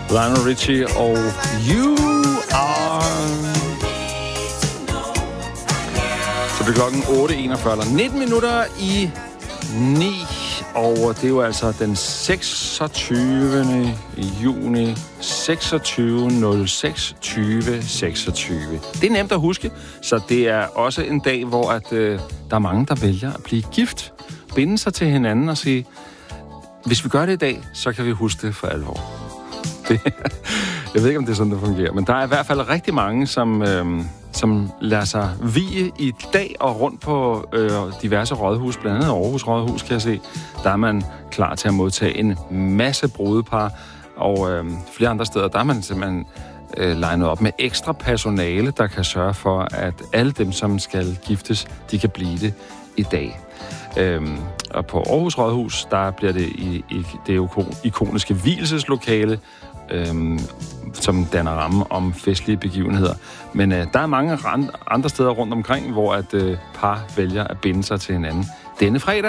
Lionel Richie og You Are. Så det er klokken 8.41, eller 19 minutter i 9, og det er jo altså den 26. juni 26.06.2026. Det er nemt at huske, så det er også en dag, hvor der er mange, der vælger at blive gift, binde sig til hinanden og sige, hvis vi gør det i dag, så kan vi huske det for alvor. Jeg ved ikke, om det er sådan, det fungerer, men der er i hvert fald rigtig mange, som lader sig vie i dag og rundt på diverse rådhus, blandt andet Aarhus Rådhus, kan jeg se. Der er man klar til at modtage en masse brudepar, og flere andre steder, der er man simpelthen legnet op med ekstra personale, der kan sørge for, at alle dem, som skal giftes, de kan blive det i dag. Og på Aarhus Rådhus, der bliver det i det ikoniske vielseslokale, som danner ramme om festlige begivenheder. Men der er mange andre steder rundt omkring, hvor at par vælger at binde sig til hinanden. Denne fredag,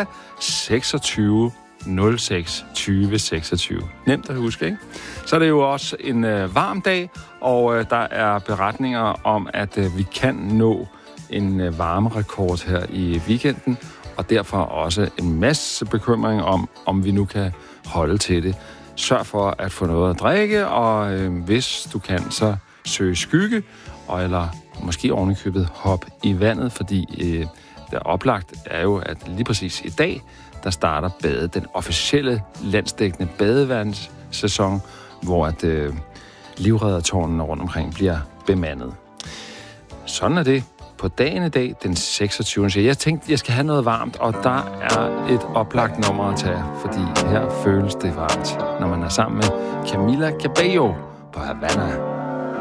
26.06.2026. Nemt at huske, ikke? Så er det jo også en varm dag, og der er beretninger om, at vi kan nå en varmerekord her i weekenden, og derfor også en masse bekymring om vi nu kan holde til det. Sørg for at få noget at drikke, og hvis du kan, så søg skygge, eller måske ovenikøbet hop i vandet, fordi det oplagt er jo, at lige præcis i dag, der starter den officielle landsdækkende badevandssæson, hvor at livreddertårnene rundt omkring bliver bemandet. Sådan er det. På dagen i dag, den 26. Jeg tænkte, jeg skal have noget varmt, og der er et oplagt nummer at tage, fordi her føles det varmt, når man er sammen med Camila Cabello på Havana.